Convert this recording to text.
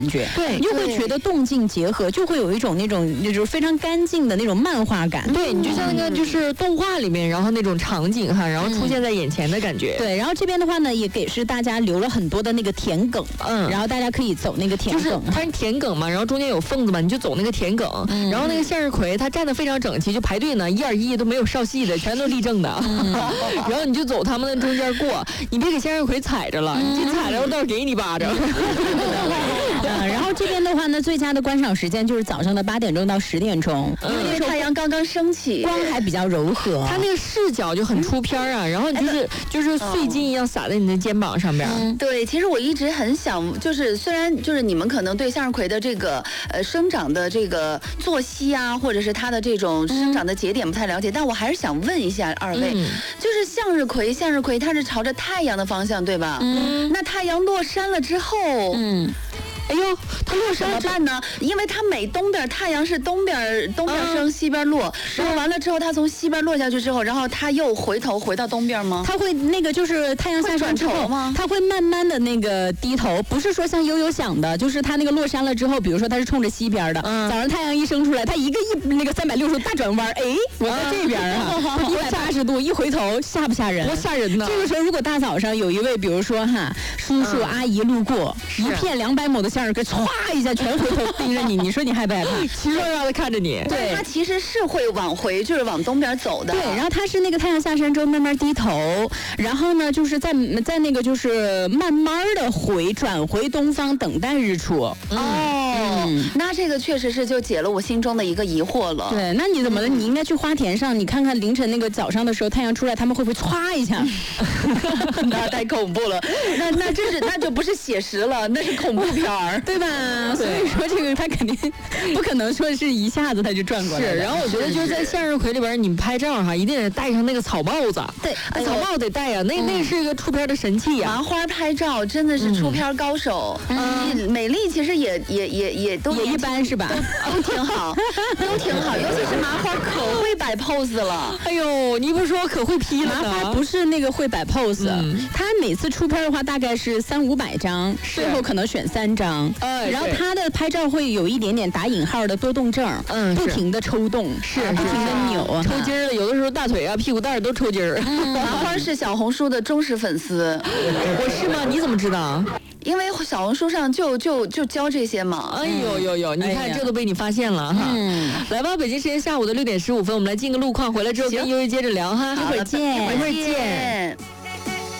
觉， 对， 你就会觉得动静结合，就会有一种那种就是非常干净的那种漫画感。 对，你就像那个就是动画里面，然后那种场景哈，然后出现在眼前的感觉。 对，然后这边的话呢，也给是大家留了很多的那个田埂，然后大家可以走那个田埂， 就是它是田埂嘛，然后中间有缝子嘛，你就走那个田埂，然后那个向日葵它站得非常整齐，就排队呢，1、2、1都没有稍细的，全都立正的，然后你就走他们的中间过，你别给向日葵踩着了，你这踩着我倒是给你巴掌。 然后这边的话呢，最佳的观赏时间就是早上的8点钟到10点钟， 因为太阳刚刚升起， 光还比较柔和， 它那个视角就很出片啊，然后就是碎金一样洒在你的肩膀上边。 对，其实我一直很想，就是虽然就是你们可能对向日葵的这个生长的这个作息啊，或者是它的这种生长的节点不太了解，但我还是想问一下二位，就是向日葵它是朝着太阳的方向，对吧？那太阳落山了之后， 哎呦，它落怎么办呢？因为它每东边太阳是东边升西边落，然后完了之后它从西边落下去之后，然后它又回头回到东边吗？ 它会那个就是太阳下山之后吗？它会慢慢的那个低头，不是说像悠悠想的，就是它那个落山了之后，比如说它是冲着西边的，早上太阳一升出来，它那个360度大转弯，哎，我在这边啊，180度一回头，吓不吓人？ 多吓人呢！ 这个时候如果大早上有一位，比如说叔叔阿姨路过，一片200亩的向日葵，唰一下全回头盯着你，你说你害不害怕？ 齐刷刷的看着你。 对，它其实是会就是往东边走的。 对，然后它是那个太阳下山之后慢慢低头，然后呢就是在那个就是慢慢的转回东方等待日出。 那这个确实是就解了我心中的一个疑惑了。 对，那你怎么了？你应该去花田上，你看看凌晨那个早上的时候太阳出来，他们会不会歘一下？ 那太恐怖了，那就不是写实了，那是恐怖片儿， 对吧？所以说这个他肯定不可能说是一下子他就转过来。 是，然后我觉得就是在向日葵里边，你们拍照哈，一定得戴上那个草帽子。 对， 草帽得戴呀，那是一个出片的神器呀。 麻花拍照真的是出片高手。美丽其实也都一般是吧？ 都挺好，都挺好，尤其是麻花可会摆 pose 了。 哎呦，你不说可会 P 了呢？ 麻花不是那个会摆 pose，他每次出片的话大概是300-500张，最后可能选3张。然后他的拍照会有一点点打引号的多动症，不停的抽动，不停的扭啊， 抽筋了，有的时候大腿啊、屁股蛋都抽筋儿。 麻花是小红书的忠实粉丝， 我是吗？你怎么知道？ 因为小红书上就教这些嘛。 哎呦，你看这都被你发现了哈。来吧，北京时间下午的6点15分，我们来进个路况，回来之后跟悠悠接着聊哈。 一会儿见。